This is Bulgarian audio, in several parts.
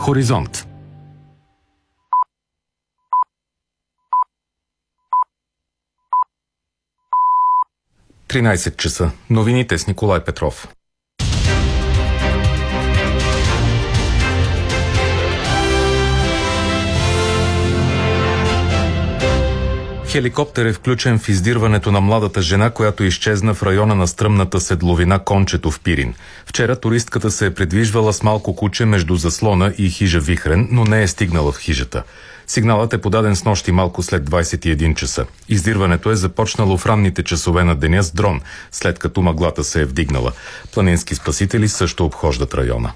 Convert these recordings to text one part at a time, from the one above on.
Хоризонт. – 13 часа. Новините с Николай Петров. Хеликоптер е включен в издирването на младата жена, която изчезна в района на стръмната седловина Кончето в Пирин. Вчера туристката се е придвижвала с малко куче между заслона и хижа Вихрен, но не е стигнала в хижата. Сигналът е подаден снощи малко след 21 часа. Издирването е започнало в ранните часове на деня с дрон, след като мъглата се е вдигнала. Планински спасители също обхождат района.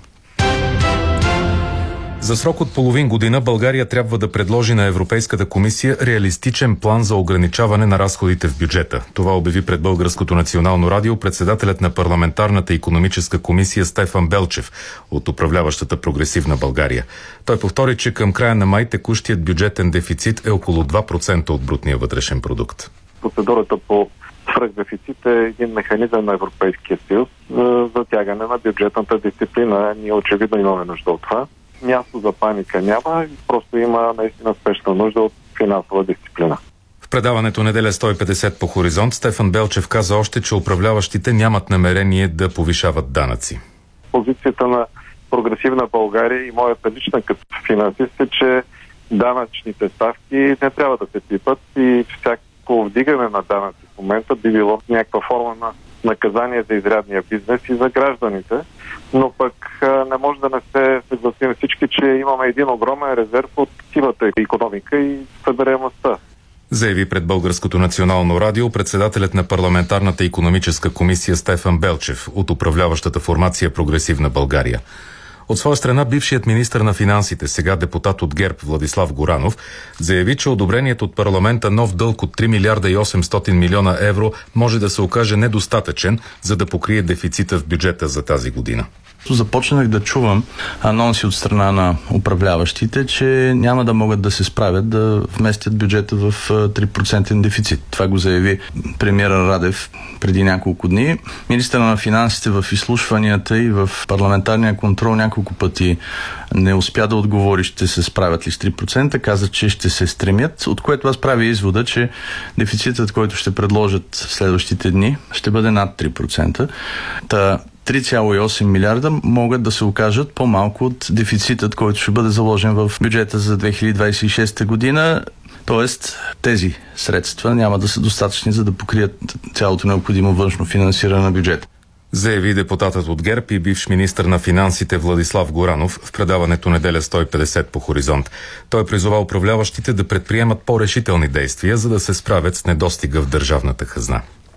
За срок от половин година България трябва да предложи на Европейската комисия реалистичен план за ограничаване на разходите в бюджета. Това обяви пред Българското национално радио председателят на парламентарната икономическа комисия Стефан Белчев от управляващата Прогресивна България. Той повтори, че към края на май текущият бюджетен дефицит е около 2% от брутния вътрешен продукт. Процедурата по свръхдефицит е един механизъм на Европейския съюз за затягане на бюджетната дисциплина. Ние очевидно имаме нужда от това. Място за паника няма, просто има наистина спешна нужда от финансова дисциплина. В предаването Неделя 150 по Хоризонт Стефан Белчев каза още, че управляващите нямат намерение да повишават данъци. Позицията на Прогресивна България и моята лична като финансист е, че данъчните ставки не трябва да се пипат и всяко вдигане на данъци в момента би било някаква форма на наказание за изрядния бизнес и за гражданите, но пък не може да не се съгласим всички, че имаме един огромен резерв от сивата икономика и събираемостта. Заяви пред Българското национално радио председателят на парламентарната икономическа комисия Стефан Белчев от управляващата формация Прогресивна България. От своя страна, бившият министър на финансите, сега депутат от ГЕРБ Владислав Горанов, заяви, че одобреният от парламента нов дълг от 3 милиарда и 800 милиона евро може да се окаже недостатъчен, за да покрие дефицита в бюджета за тази година. Започнах да чувам анонси от страна на управляващите, че няма да могат да се справят да вместят бюджета в 3% дефицит. Това го заяви премиера Радев преди няколко дни. Министърът на финансите в изслушванията и в парламентарния контрол няколко пъти не успя да отговори ще се справят ли с 3%, каза, че ще се стремят, от което аз правя извода, че дефицитът, който ще предложат следващите дни, ще бъде над 3%. 3,8 милиарда могат да се окажат по-малко от дефицитът, който ще бъде заложен в бюджета за 2026 година. Тоест, тези средства няма да са достатъчни, за да покрият цялото необходимо външно финансиране на бюджета. Заяви депутатът от ГЕРБ и бивш министър на финансите Владислав Горанов в предаването Неделя 150 по Хоризонт. Той призова управляващите да предприемат по-решителни действия, за да се справят с недостига в държавната хазна.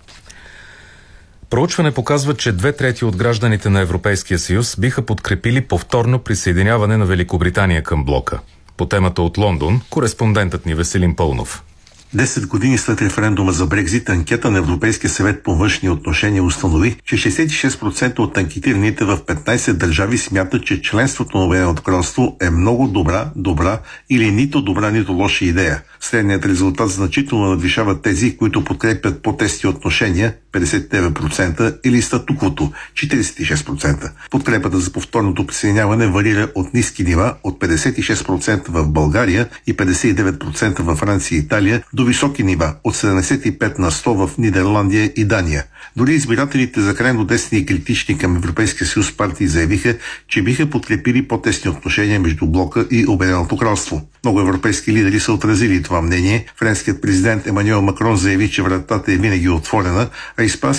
Проучване показва, че 2/3 от гражданите на Европейския съюз биха подкрепили повторно присъединяване на Великобритания към блока. По темата от Лондон, кореспондентът ни Веселин Пълнов. 10 години след референдума за Брекзит, анкета на Европейския съвет по външни отношения установи, че 66% от анкетираните в 15 държави смятат, че членството на Обединеното кралство е много добра или нито добра, нито лоша идея. Средният резултат значително надвишава тези, които подкрепят по-тесни отношения 59% или статуквото 46%. Подкрепата за повторното присъединяване варира от ниски нива от 56% в България и 59% във Франция и Италия до високи нива от 75% в Нидерландия и Дания. Дори избирателите за крайно десни и критични към Европейския съюз партии заявиха, че биха подкрепили по-тесни отношения между блока и Обединеното кралство. Много европейски лидери са отразили това мнение. Френският президент Емануел Макрон заяви, че вратата е винаги отворена, а испанският